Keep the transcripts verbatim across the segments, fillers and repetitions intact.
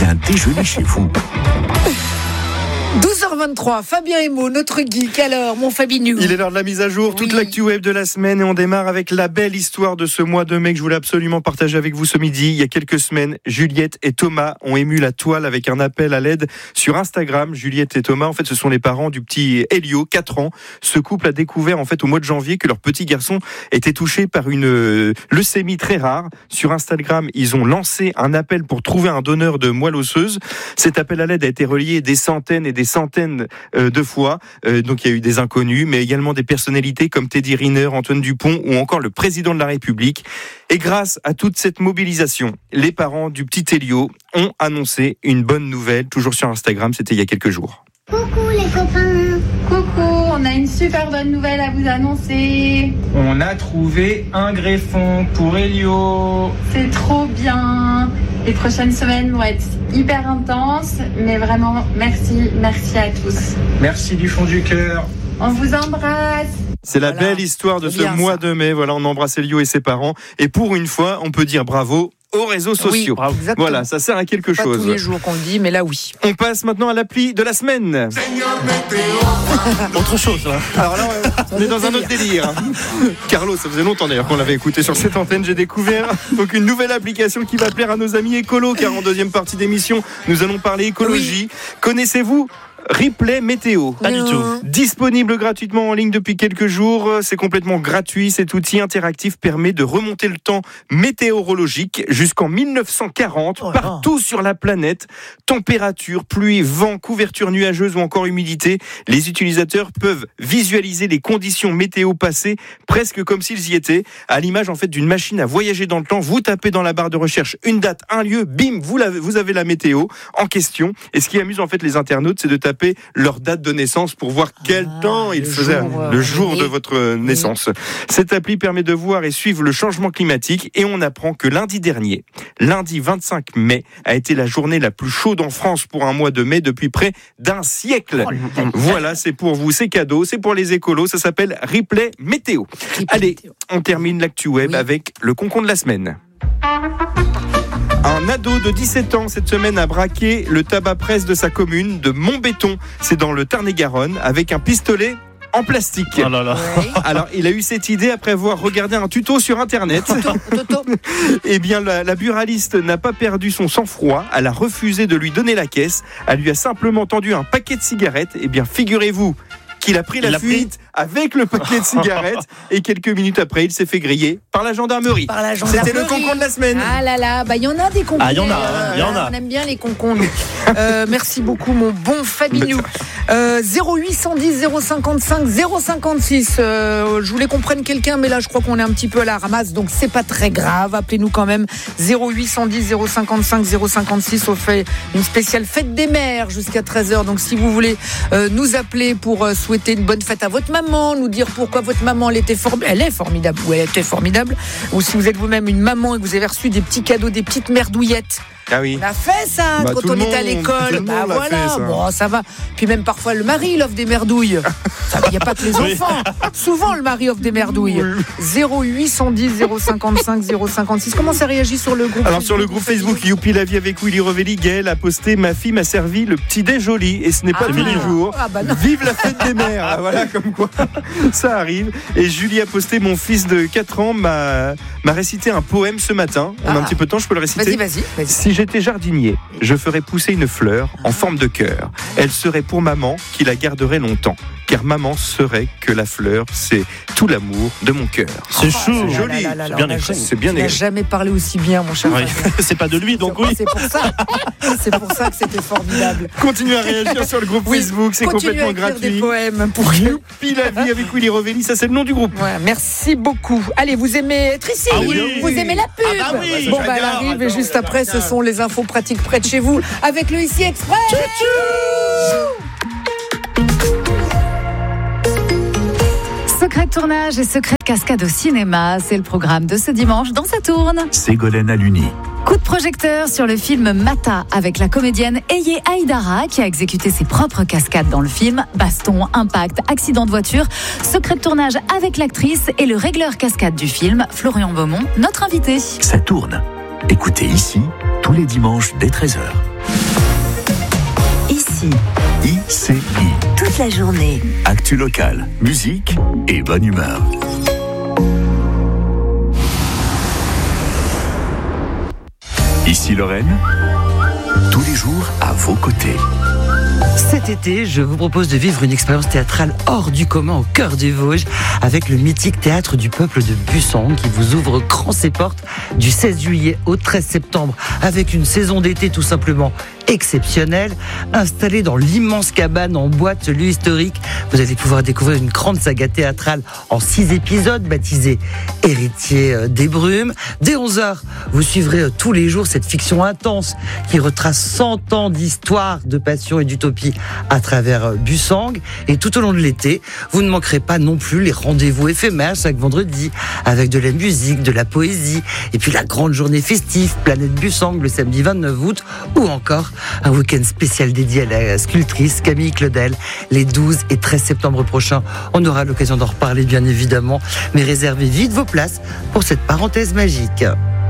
un déjeuner chez vous. douze heures vingt-trois, Fabien Emo, notre geek. Alors, mon Fabinou. Il est l'heure de la mise à jour, toute oui. l'actu web de la semaine, et on démarre avec la belle histoire de ce mois de mai que je voulais absolument partager avec vous ce midi. Il y a quelques semaines, Juliette et Thomas ont ému la toile avec un appel à l'aide sur Instagram. Juliette et Thomas, en fait, ce sont les parents du petit Elio, quatre ans. Ce couple a découvert, en fait, au mois de janvier, que leur petit garçon était touché par une leucémie très rare. Sur Instagram, ils ont lancé un appel pour trouver un donneur de moelle osseuse. Cet appel à l'aide a été relayé des centaines et des centaines de fois. Euh, donc il y a eu des inconnus, mais également des personnalités comme Teddy Riner, Antoine Dupont ou encore le président de la République. Et grâce à toute cette mobilisation, les parents du petit Elio ont annoncé une bonne nouvelle, toujours sur Instagram, c'était il y a quelques jours. Coucou les copains. Coucou, on a une super bonne nouvelle à vous annoncer. On a trouvé un greffon pour Elio. C'est trop bien. Les prochaines semaines vont être hyper intenses, mais vraiment merci, merci à tous. Merci du fond du cœur. On vous embrasse. C'est la voilà. belle histoire de ce mois ça. de mai. Voilà, on embrasse Elio et ses parents. Et pour une fois, on peut dire bravo aux réseaux sociaux. Oui, voilà, ça sert à quelque pas chose. Pas tous les jours qu'on le dit, mais là oui. On passe maintenant à l'appli de la semaine. Autre chose là. Alors là, on est dans un autre délire. Carlo, ça faisait longtemps d'ailleurs qu'on l'avait écouté sur cette antenne. J'ai découvert donc une nouvelle application qui va plaire à nos amis écolos, car en deuxième partie d'émission, nous allons parler écologie. Oui. Connaissez-vous Replay Météo? Pas du tout. Disponible gratuitement en ligne depuis quelques jours. C'est complètement gratuit. Cet outil interactif permet de remonter le temps météorologique jusqu'en mille neuf cent quarante, oh partout sur la planète. Température, pluie, vent, couverture nuageuse ou encore humidité. Les utilisateurs peuvent visualiser les conditions météo passées presque comme s'ils y étaient. À l'image en fait d'une machine à voyager dans le temps. Vous tapez dans la barre de recherche une date, un lieu, bim, vous, l'avez, vous avez la météo en question. Et ce qui amuse en fait les internautes, c'est de taper leur date de naissance pour voir quel ah, temps il faisait jour, le jour oui. de votre naissance. Oui. Cette appli permet de voir et suivre le changement climatique, et on apprend que lundi dernier, lundi vingt-cinq mai, a été la journée la plus chaude en France pour un mois de mai depuis près d'un siècle. Oh, voilà, c'est pour vous, c'est cadeau, c'est pour les écolos, ça s'appelle Replay Météo. Replay Allez, météo. On termine l'actu web oui. avec le concon de la semaine. Un ado de dix-sept ans cette semaine a braqué le tabac-presse de sa commune de Montbéton. C'est dans le Tarn-et-Garonne, avec un pistolet en plastique. Oh là là. Ouais. Alors, il a eu cette idée après avoir regardé un tuto sur Internet. Eh bien, la, la buraliste n'a pas perdu son sang-froid. Elle a refusé de lui donner la caisse. Elle lui a simplement tendu un paquet de cigarettes. Eh bien, figurez-vous qu'il a pris la fuite pris. avec le paquet de cigarettes, et quelques minutes après, il s'est fait griller par la gendarmerie. Par la gendarmerie. C'était le concon de la semaine. Ah là là, bah il y en a des concons. Ah, il y en a, il y en a. On aime bien les concons. euh, merci beaucoup, mon bon Fabinou. Euh, zéro huit cent dix zéro cinquante-cinq zéro cinquante-six. Euh, je voulais qu'on prenne quelqu'un, mais là, je crois qu'on est un petit peu à la ramasse, donc c'est pas très grave. Appelez-nous quand même. zéro huit cent dix zéro cinquante-cinq zéro cinquante-six. On fait une spéciale fête des mères jusqu'à treize heures. Donc, si vous voulez euh, nous appeler pour euh, souhaiter une bonne fête à votre maman, nous dire pourquoi votre maman elle était for- elle est formidable ou elle était formidable, ou si vous êtes vous-même une maman et que vous avez reçu des petits cadeaux, des petites merdouillettes. Ah oui. On a fait ça bah, quand on était à l'école. Bah voilà, ça. Bon, ça va. Puis même parfois le mari il offre des merdouilles. Il n'y a pas que les enfants. Oui. Souvent le mari offre des merdouilles. Oui. zéro huit cent dix zéro cinquante-cinq zéro cinquante-six. Comment ça réagit sur le groupe? Alors sur le groupe Facebook, Youpi la vie avec Willy Revelli, Gaël a posté: ma fille m'a servi le petit déj joli, et ce n'est pas ah, tous les jours. Ah, bah vive la fête des mères. Ah, voilà, comme quoi ça arrive. Et Julie a posté: mon fils de quatre ans m'a, m'a récité un poème ce matin. On ah. a un petit peu de temps, je peux le réciter. Vas-y, vas-y. vas-y. Si j'étais jardinier, je ferais pousser une fleur en forme de cœur. Elle serait pour maman qui la garderait longtemps. Car maman saurait que la fleur, c'est tout l'amour de mon cœur. C'est chou, c'est joli. Là, là, là, là, c'est bien écrit. C'est bien écrit. Il n'a jamais parlé aussi bien, mon cher. Oui. C'est pas de lui, donc oui. C'est pour ça. C'est pour ça que c'était formidable. Continuez à réagir sur le groupe oui. Facebook, c'est Continuez complètement à gratuit. Des poèmes pour Youpi la vie avec Willy Revelli, ça c'est le nom du groupe. Ouais, merci beaucoup. Allez, vous aimez être ici, ah oui. vous aimez la pub. Ah bah oui. Bon, bah elle arrive et juste après, ce sont les infos pratiques près de chez vous avec le Ici Express. Secret de tournage et secret de cascade au cinéma, c'est le programme de ce dimanche dans Ça tourne. Ségolène Haluni. Coup de projecteur sur le film Mata avec la comédienne Eye Haïdara qui a exécuté ses propres cascades dans le film. Baston, impact, accident de voiture. Secret de tournage avec l'actrice et le régleur cascade du film, Florian Beaumont, notre invité. Ça tourne. Écoutez ici tous les dimanches dès treize heures. Ici, I C I. toute la journée. Actu locale, musique et bonne humeur. Ici Lorraine, tous les jours à vos côtés. Cet été, je vous propose de vivre une expérience théâtrale hors du commun au cœur des Vosges avec le mythique Théâtre du Peuple de Bussang qui vous ouvre grand ses portes du seize juillet au treize septembre avec une saison d'été tout simplement exceptionnelle. Installée dans l'immense cabane en bois de ce lieu historique, vous allez pouvoir découvrir une grande saga théâtrale en six épisodes baptisée Héritier des Brumes. Dès onze heures, vous suivrez tous les jours cette fiction intense qui retrace cent ans d'histoire, de passion et d'utopie à travers Bussang. Et tout au long de l'été, vous ne manquerez pas non plus les rendez-vous éphémères chaque vendredi avec de la musique, de la poésie et puis la grande journée festive Planète Bussang le samedi vingt-neuf août ou encore un week-end spécial dédié à la sculptrice Camille Claudel les douze et treize septembre prochains. On aura l'occasion d'en reparler bien évidemment, mais réservez vite vos places pour cette parenthèse magique.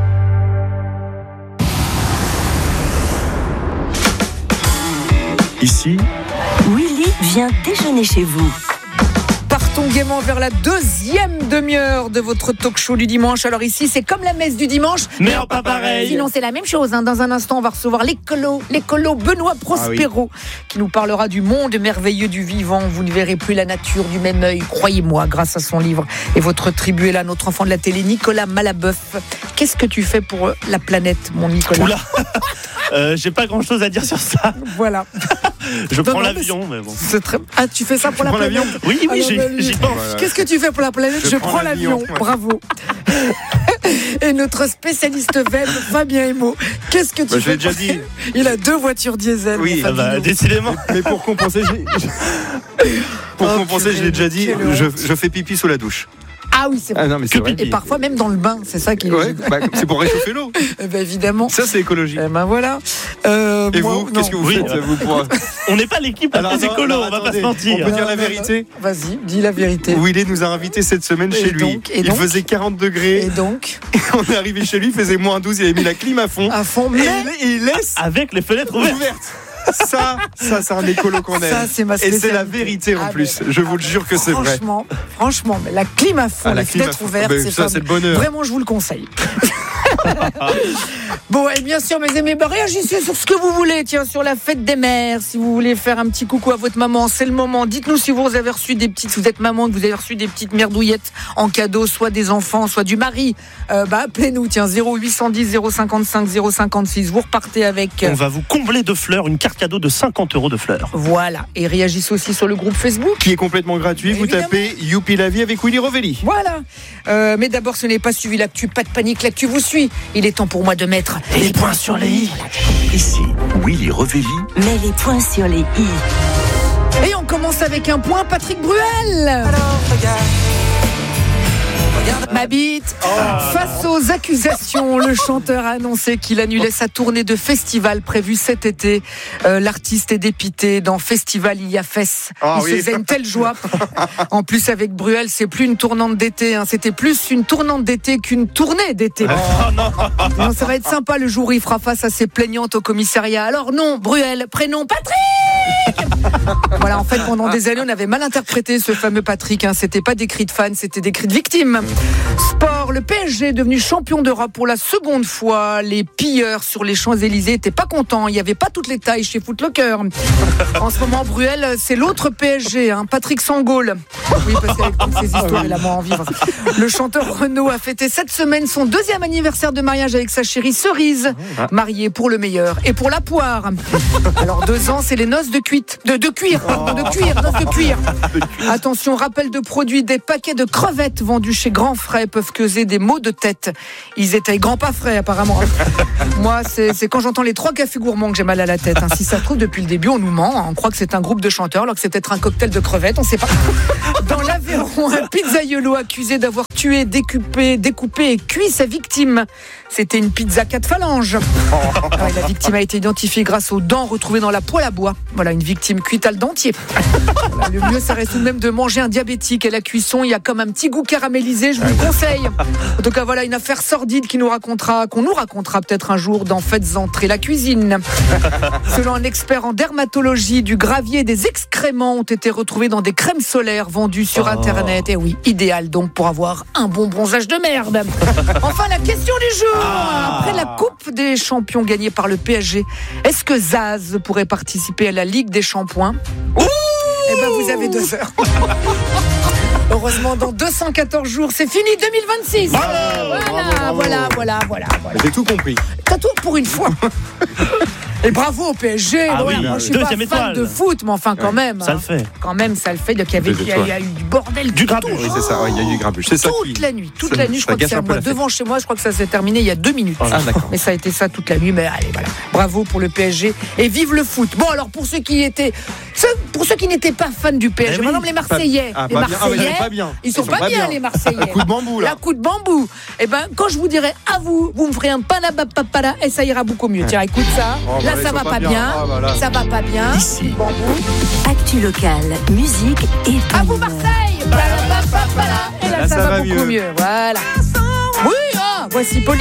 Ici, Willy vient déjeuner chez vous. Partons gaiement vers la deuxième demi-heure de votre talk show du dimanche. Alors ici, c'est comme la messe du dimanche. Mais en pas pareil. Sinon, c'est la même chose. Hein. Dans un instant, on va recevoir l'écolo, l'écolo Benoît Prospero, ah oui. qui nous parlera du monde merveilleux du vivant. Vous ne verrez plus la nature du même œil, croyez-moi, grâce à son livre. Et votre tribu est là, notre enfant de la télé, Nicolas Malabeuf. Qu'est-ce que tu fais pour la planète, mon Nicolas? Oula. Euh, j'ai pas grand chose à dire sur ça. Voilà. Je non, prends non, l'avion, mais bon. C'est très... Ah, tu fais ça pour tu la planète? l'avion? Oui, oui, Alors, j'y, bah, j'y pense. Voilà. Qu'est-ce que tu fais pour la planète? Je, Je prends, prends l'avion. l'avion. Bravo. Et notre spécialiste web, Fabien Emo. Qu'est-ce que tu bah, fais? Je l'ai déjà dit. Il a deux voitures diesel. Oui, ah bah, décidément. Mais, mais pour compenser, j'ai... pour Oh, compenser, purée, je l'ai déjà dit, quelle je, je fais pipi sous la douche. Ah oui, c'est vrai. Ah non, mais c'est vrai. Et parfois même dans le bain, c'est ça qui est. Ouais, bah, c'est pour réchauffer l'eau. Eh ben, évidemment. Ça, c'est écologique. Eh ben voilà. Euh, Et moi, vous, non. qu'est-ce que vous Oui, faites euh, vous, pour... On n'est pas l'équipe la Alors, plus non, écolo, non, on va attendez, pas se mentir. on peut dire Non, la non, vérité. non. Vas-y, dis la vérité. Willy nous a invités cette semaine Et chez lui. donc, et il donc faisait quarante degrés. Et donc On est arrivé chez lui, il faisait moins douze, il avait mis la clim à fond. À fond, Et mais. il, il laisse Avec les fenêtres ouvertes. ouverte. Ça, ça, c'est un écolo qu'on aime. Ça, c'est ma Et spécialité. c'est la vérité en Ah, plus. mais- Je vous le jure que c'est vrai. Franchement, franchement, mais la clim à fond, Ah, la les clim à fenêtres fond. ouvertes, Ben, c'est ça, pas- c'est le bonheur. Vraiment, je vous le conseille. Bon, et bien sûr, mes amis, bah, réagissez sur ce que vous voulez. Tiens, sur la fête des mères, si vous voulez faire un petit coucou à votre maman, c'est le moment. Dites-nous si vous avez reçu des petites, si vous êtes maman, que vous avez reçu des petites merdouillettes en cadeau, soit des enfants, soit du mari. Euh, bah, appelez-nous, tiens, zéro huit cent dix, zéro cinquante-cinq, zéro cinquante-six. Vous repartez avec. On va vous combler de fleurs, une carte cadeau de cinquante euros de fleurs. Voilà. Et réagissez aussi sur le groupe Facebook. Qui est complètement gratuit. Vous Évidemment. tapez Youpi la vie avec Willy Rovelli. Voilà. Euh, mais d'abord, ce n'est pas suivi l'actu, pas de panique, l'actu vous suit. Il est temps pour moi de mettre Les points sur les i. Ici, Willy Rovelli. Mets les points sur les i. Et on commence avec un point, Patrick Bruel. Ma bite. Face aux accusations, le chanteur a annoncé qu'il annulait sa tournée de festival prévue cet été. Euh, l'artiste est dépité. Dans Festival, il y a fesse. Ah il oui. se faisait une telle joie. En plus, avec Bruel, c'est plus une tournante d'été. Hein. C'était plus une tournante d'été qu'une tournée d'été. Oh non. Non, ça va être sympa le jour où il fera face à ses plaignantes au commissariat. Alors non, Bruel, prénom Patrick. Voilà, en fait, pendant des années, on avait mal interprété ce fameux Patrick. Hein. C'était pas des cris de fans, c'était des cris de victimes. Sport, le P S G est devenu champion d'Europe pour la seconde fois. Les pilleurs sur les Champs-Élysées étaient pas contents. Il n'y avait pas toutes les tailles chez Foot Locker. En ce moment, Bruel, c'est l'autre P S G, hein, Patrick Sangaule. Oui, parce qu'avec toutes ces histoires, il a moins envie. Le chanteur Renaud a fêté cette semaine son deuxième anniversaire de mariage avec sa chérie Cerise, mariée pour le meilleur et pour la poire. Alors deux ans, c'est les noces de cuite, de, de cuir, pardon, de cuir, noces de cuir. Attention, rappel de produit, des paquets de crevettes vendus chez Grand Frais peuvent causer des maux de tête. Ils étaient grands pas frais apparemment. Moi, c'est, c'est quand j'entends les trois cafés gourmands que j'ai mal à la tête. Hein. Si ça se trouve, depuis le début, on nous ment. On croit que c'est un groupe de chanteurs alors que c'est peut-être un cocktail de crevettes, on sait pas. Dans l'Aveyron, un pizzaiolo accusé d'avoir tué, découpé, découpé et cuit sa victime. C'était une pizza quatre phalanges. Ouais, la victime a été identifiée grâce aux dents retrouvées dans la poêle à bois. Voilà, une victime cuite à le dentier. Le mieux, ça reste tout de même de manger un diabétique. À la cuisson, il y a comme un petit goût caramélisé, je vous le conseille. En tout cas, voilà une affaire sordide qui nous racontera, qu'on nous racontera peut-être un jour dans Faites entrer la cuisine. Selon un expert en dermatologie, du gravier et des excréments ont été retrouvés dans des crèmes solaires vendues sur Oh. Internet. Et oui, idéal donc pour avoir un bon bronzage de merde. Enfin, la question du jour. Ah. Après la Coupe des champions gagnée par le P S G, est-ce que Zaz pourrait participer à la Ligue des shampoings? Eh ben, vous avez deux heures. Heureusement, dans deux cent quatorze jours, c'est fini deux mille vingt-six. Bravo, voilà, bravo, bravo. voilà, voilà, voilà, voilà. J'ai tout compris. T'as tout pour une fois. Et bravo au P S G. Ah Voilà, oui, moi, je suis pas fan deuxième étoile. de foot, mais enfin, quand même. Ça hein. le fait. Quand même, ça le fait. Donc, il y avait, Deux il y a, il y a étoiles. eu du bordel. Du tout. grabuge. Oui, c'est ça. Ouais, il y a eu du grabuge. C'est ça Toute qui- la nuit, toute ça- la nuit. Je ça crois que gâche c'est à un peu moi la fête. devant chez moi. Je crois que ça s'est terminé il y a deux minutes. Ah, d'accord. Mais ça a été ça toute la nuit. Mais allez, voilà. Bravo pour le P S G et vive le foot. Bon, alors pour ceux qui étaient, ceux- pour ceux qui n'étaient pas fans du P S G, Eh oui. par exemple les Marseillais, Ah, les pas bien. Ah, ouais, Marseillais, pas bien. ils sont pas bien les Marseillais. Un coup de bambou, là. La coup de bambou. Et ben, quand je vous dirai à vous, vous me ferez un panabapapala et ça ira beaucoup mieux. Tiens, écoute ça. Oh, Là, bah, ça ils va sont pas pas bien. bien. Oh, bah, là. Ça va pas bien. Ici. Bambou. Actu locale, musique et À vous Marseille. Panabapapala. Et là, Là, ça, ça va va beaucoup mieux. mieux. Voilà. Oui, ah, voici Pauline.